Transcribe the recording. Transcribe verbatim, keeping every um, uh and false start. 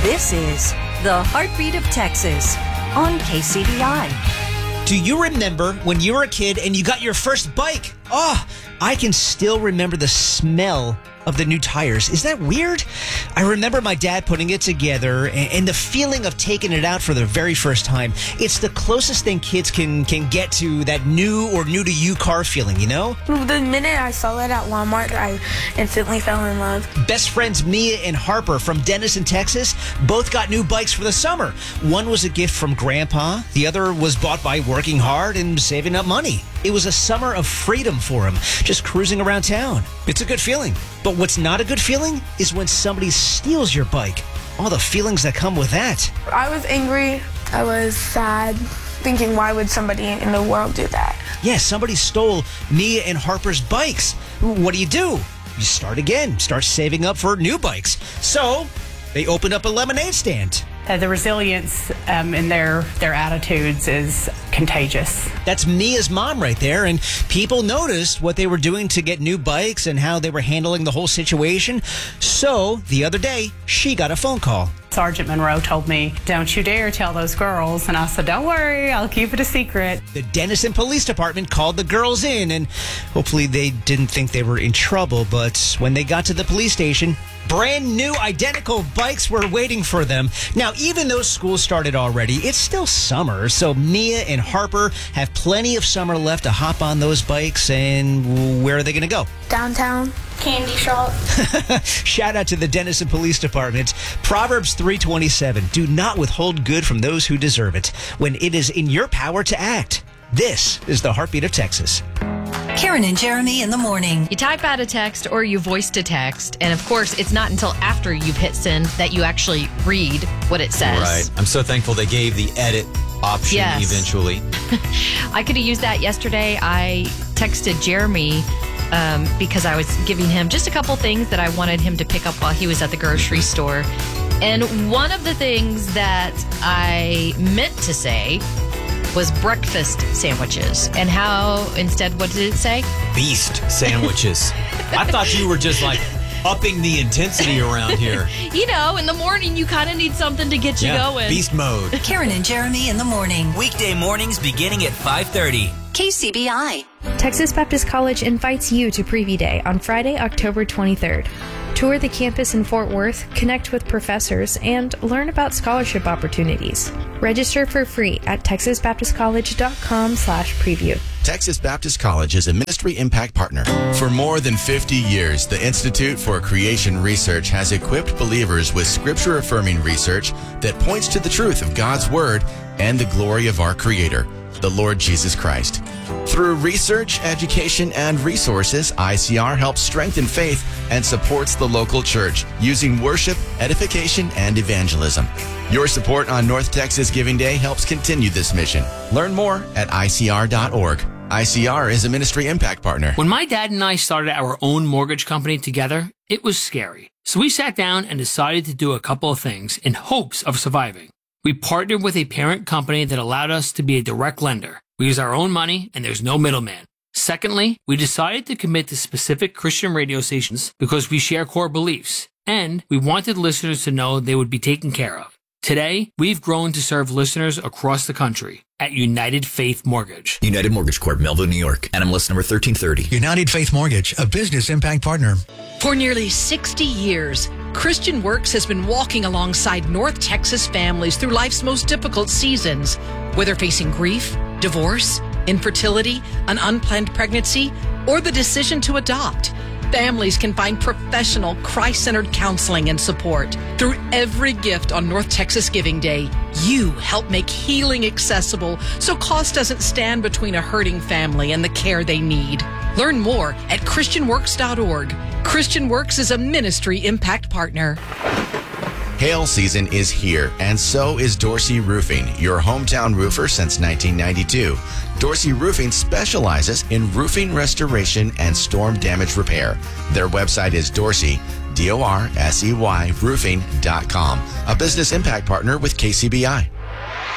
This is the Heartbeat of Texas on K C B I. Do you remember when you were a kid and you got your first bike? Oh, I can still remember the smell of the new tires. Is that weird? I remember my dad putting it together and, and the feeling of taking it out for the very first time. It's the closest thing kids can, can get to that new or new to you car feeling, you know? The minute I saw it at Walmart, I instantly fell in love. Best friends Mia and Harper from Denison, Texas, both got new bikes for the summer. One was a gift from Grandpa. The other was bought by working hard and saving up money. It was a summer of freedom for them, just cruising around town. It's a good feeling. But what's not a good feeling is when somebody steals your bike. All the feelings that come with that. I was angry. I was sad, thinking, why would somebody in the world do that? Yeah, somebody stole Mia and Harper's bikes. What do you do? You start again, start saving up for new bikes. So they opened up a lemonade stand. Uh, the resilience um, in their, their attitudes is contagious. That's Mia's mom right there, and people noticed what they were doing to get new bikes and how they were handling the whole situation. So the other day, she got a phone call. Sergeant Monroe told me, "Don't you dare tell those girls." And I said, "Don't worry, I'll keep it a secret." The Denison Police Department called the girls in, and hopefully they didn't think they were in trouble. But when they got to the police station, brand new identical bikes were waiting for them. Now, even though school started already, it's still summer, so Mia and Harper have plenty of summer left to hop on those bikes. And where are they going to go? Downtown. Candy shop. Shout out to the Denison Police Department. Proverbs three twenty-seven, do not withhold good from those who deserve it when it is in your power to act. This is the Heartbeat of Texas. Karen and Jeremy in the morning. You type out a text or you voice to text, and of course, it's not until after you've hit send that you actually read what it says. Right. I'm so thankful they gave the edit option Yes. eventually. I could have used that yesterday. I texted Jeremy um, because I was giving him just a couple things that I wanted him to pick up while he was at the grocery store. And one of the things that I meant to say was breakfast sandwiches. And how, instead, what did it say? Beast sandwiches. I thought you were just like upping the intensity around here. You know, in the morning, you kind of need something to get you Yeah, going. beast mode. Karen and Jeremy in the morning. Weekday mornings beginning at five thirty. K C B I. Texas Baptist College invites you to Preview Day on Friday, October twenty-third. Tour the campus in Fort Worth, connect with professors, and learn about scholarship opportunities. Register for free at texas baptist college dot com slash preview. Texas Baptist College is a ministry impact partner. For more than fifty years, the Institute for Creation Research has equipped believers with scripture-affirming research that points to the truth of God's Word and the glory of our Creator, the Lord Jesus Christ. Through research, education, and resources, I C R helps strengthen faith and supports the local church using worship, edification, and evangelism. Your support on North Texas Giving Day helps continue this mission. Learn more at I C R dot org. I C R is a ministry impact partner. When my dad and I started our own mortgage company together, it was scary. So we sat down and decided to do a couple of things in hopes of surviving. We partnered with a parent company that allowed us to be a direct lender. We use our own money, and there's no middleman. Secondly, we decided to commit to specific Christian radio stations because we share core beliefs, and we wanted listeners to know they would be taken care of. Today, we've grown to serve listeners across the country at United Faith Mortgage. United Mortgage Corp, Melville, New York. N M L S number thirteen thirty. United Faith Mortgage, a business impact partner. For nearly sixty years, Christian Works has been walking alongside North Texas families through life's most difficult seasons, whether facing grief, divorce, infertility, an unplanned pregnancy, or the decision to adopt. Families can find professional, Christ-centered counseling and support. Through every gift on North Texas Giving Day, you help make healing accessible so cost doesn't stand between a hurting family and the care they need. Learn more at christian works dot org. Christian Works is a ministry impact partner. Hail season is here, and so is Dorsey Roofing, your hometown roofer since nineteen ninety-two. Dorsey Roofing specializes in roofing restoration and storm damage repair. Their website is Dorsey, D O R S E Y, roofing dot com, a business impact partner with K C B I.